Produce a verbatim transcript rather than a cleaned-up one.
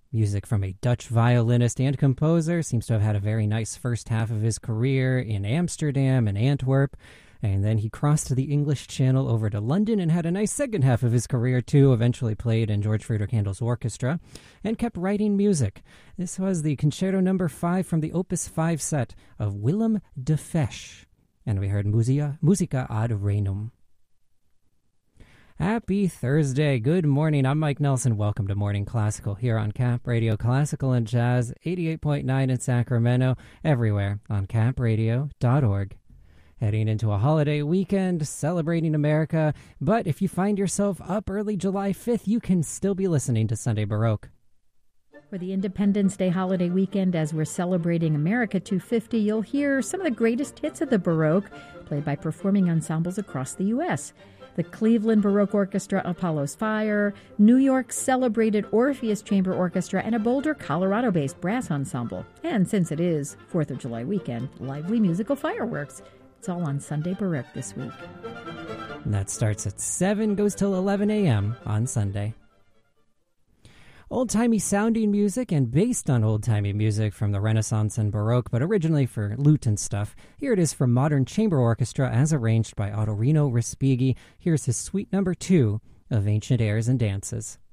Music from a Dutch violinist and composer. Seems to have had a very nice first half of his career in Amsterdam and Antwerp. And then he crossed the English Channel over to London and had a nice second half of his career, too. Eventually played in George Friedrich Handel's orchestra and kept writing music. This was the Concerto Number five from the Opus five set of Willem de Fesch. And we heard Musica, Musica ad Renum. Happy Thursday. Good morning. I'm Mike Nelson. Welcome to Morning Classical here on Cap Radio Classical and Jazz, eighty-eight point nine in Sacramento, everywhere on cap radio dot org. Heading into a holiday weekend, celebrating America, but if you find yourself up early July fifth, you can still be listening to Sunday Baroque. For the Independence Day holiday weekend, as we're celebrating America two fifty, you'll hear some of the greatest hits of the Baroque, played by performing ensembles across the U S The Cleveland Baroque Orchestra, Apollo's Fire, New York's celebrated Orpheus Chamber Orchestra, and a Boulder, Colorado-based brass ensemble. And since it is fourth of July weekend, lively musical fireworks. It's all on Sunday Baroque this week. And that starts at seven, goes till eleven a.m. on Sunday. Old-timey sounding music and based on old-timey music from the Renaissance and Baroque, but originally for lute and stuff. Here it is from Modern Chamber Orchestra as arranged by Ottorino Respighi. Here's his suite number two of Ancient Airs and Dances.